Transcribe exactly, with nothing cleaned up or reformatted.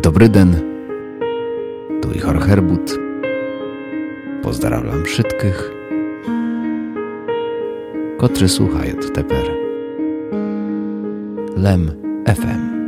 dobry den, tu Ichor Herbut. Pozdrawiam wszystkich, którzy słuchają teper Lem F M.